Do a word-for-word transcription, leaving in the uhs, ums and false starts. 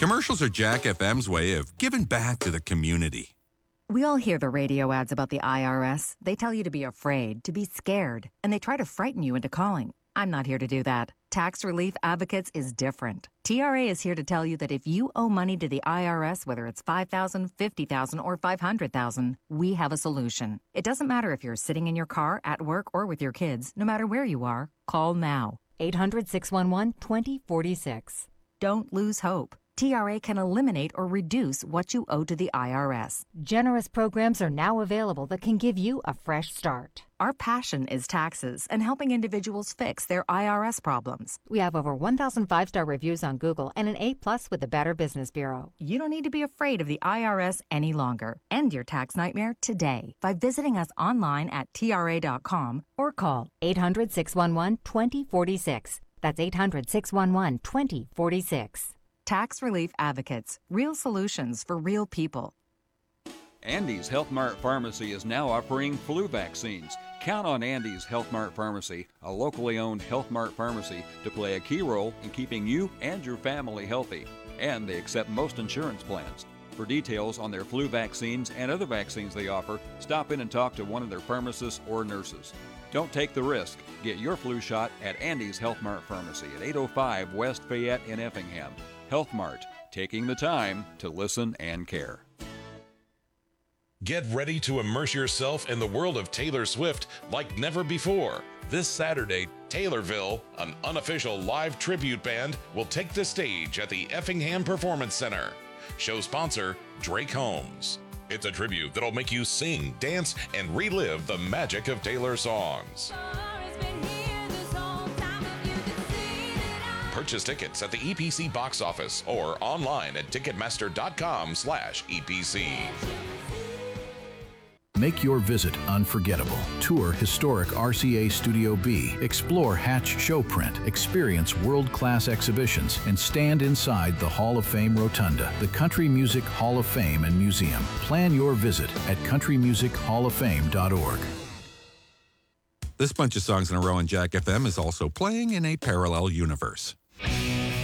Commercials are Jack F M's way of giving back to the community. We all hear the radio ads about the I R S. They tell you to be afraid, to be scared, and they try to frighten you into calling. I'm not here to do that. Tax Relief Advocates is different. T R A is here to tell you that if you owe money to the I R S, whether it's five thousand dollars, fifty thousand dollars, or five hundred thousand dollars, we have a solution. It doesn't matter if you're sitting in your car, at work, or with your kids. No matter where you are, call now. eight hundred, six one one, two zero four six. Don't lose hope. T R A can eliminate or reduce what you owe to the I R S. Generous programs are now available that can give you a fresh start. Our passion is taxes and helping individuals fix their I R S problems. We have over one thousand five-star reviews on Google and an A plus with the Better Business Bureau. You don't need to be afraid of the I R S any longer. End your tax nightmare today by visiting us online at T R A dot com or call eight hundred, six one one, two zero four six. That's eight hundred, six one one, two zero four six. Tax Relief Advocates. Real solutions for real people. Andy's Health Mart Pharmacy is now offering flu vaccines. Count on Andy's Health Mart Pharmacy, a locally owned Health Mart pharmacy, to play a key role in keeping you and your family healthy. And they accept most insurance plans. For details on their flu vaccines and other vaccines they offer, stop in and talk to one of their pharmacists or nurses. Don't take the risk. Get your flu shot at Andy's Health Mart Pharmacy at eight oh five West Fayette in Effingham. Health Mart, taking the time to listen and care. Get ready to immerse yourself in the world of Taylor Swift like never before. This Saturday, Taylorville, an unofficial live tribute band, will take the stage at the Effingham Performance Center. Show sponsor, Drake Holmes. It's a tribute that'll make you sing, dance, and relive the magic of Taylor songs. Purchase tickets at the E P C box office or online at ticketmaster.com slash EPC. Make your visit unforgettable. Tour historic R C A Studio B. Explore Hatch Showprint. Experience world-class exhibitions and stand inside the Hall of Fame Rotunda, the Country Music Hall of Fame and Museum. Plan your visit at country music hall of fame dot org. This bunch of songs in a row on Jack F M is also playing in a parallel universe.